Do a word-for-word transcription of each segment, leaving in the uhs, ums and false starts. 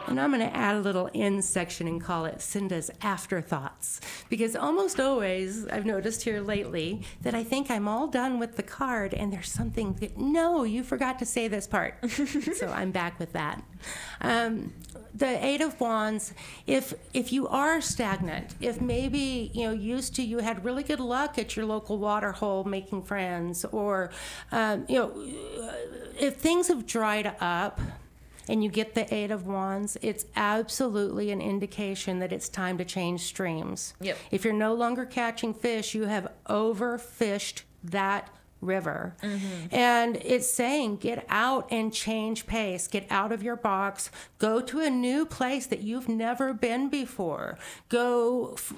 And I'm going to add a little in section and call it Cinda's afterthoughts. Because almost always, I've noticed here lately, that I think I'm all done with the card and there's something that, no, you forgot to say this part. So I'm back with that. Um, the Eight of Wands, if if you are stagnant, if maybe, you know, used to you had really good luck at your local water hole making friends, or, um, you know, if things have dried up, and you get the Eight of Wands, it's absolutely an indication that it's time to change streams. Yep. If you're no longer catching fish, you have overfished that river. Mm-hmm. And it's saying get out and change pace. Get out of your box. Go to a new place that you've never been before. Go f-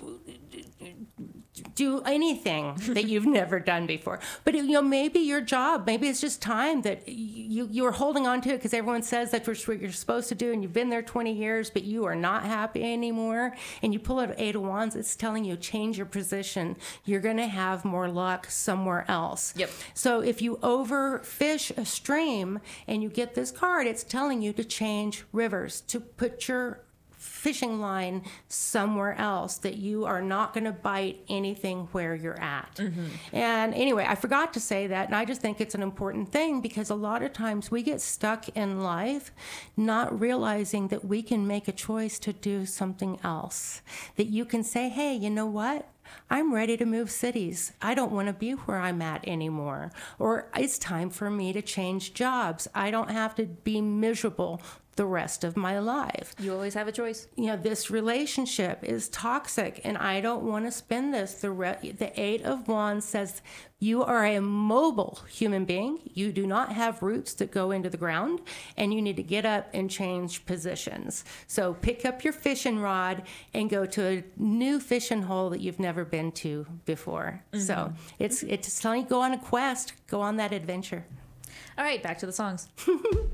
do anything that you've never done before. But you know, maybe your job, maybe it's just time that you you're holding on to it because everyone says that's what you're supposed to do, and you've been there twenty years, but you are not happy anymore. And you pull out Eight of Wands, it's telling you change your position. You're going to have more luck somewhere else. Yep. So if you overfish a stream and you get this card, it's telling you to change rivers, to put your fishing line somewhere else, that you are not going to bite anything where you're at. Mm-hmm. And anyway, I forgot to say that, and I just think it's an important thing because a lot of times we get stuck in life not realizing that we can make a choice to do something else. That you can say, hey, you know what? I'm ready to move cities. I don't want to be where I'm at anymore. Or it's time for me to change jobs. I don't have to be miserable the rest of my life. You always have a choice. You know, this relationship is toxic and I don't want to spend this. The, re- the Eight of Wands says you are a mobile human being. You do not have roots that go into the ground, and you need to get up and change positions. So pick up your fishing rod and go to a new fishing hole that you've never been to before. Mm-hmm. So it's, it's telling you go on a quest, go on that adventure. All right, back to the songs.